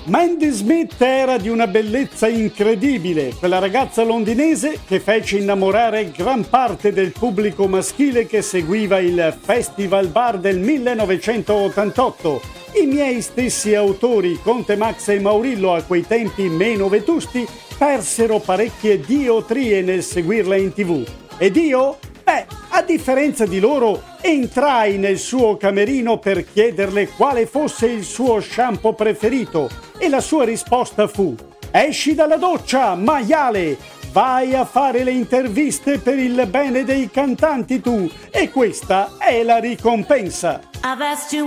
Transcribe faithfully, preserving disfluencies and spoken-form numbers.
Mandy Smith era di una bellezza incredibile, quella ragazza londinese che fece innamorare gran parte del pubblico maschile che seguiva il Festival Bar del millenovecentottantotto. I miei stessi autori, Conte Max e Maurillo, a quei tempi meno vetusti, persero parecchie diotrie nel seguirla in tv. Ed io? Beh, a differenza di loro, entrai nel suo camerino per chiederle quale fosse il suo shampoo preferito e la sua risposta fu: esci dalla doccia, maiale! Vai a fare le interviste per il bene dei cantanti tu, e questa è la ricompensa.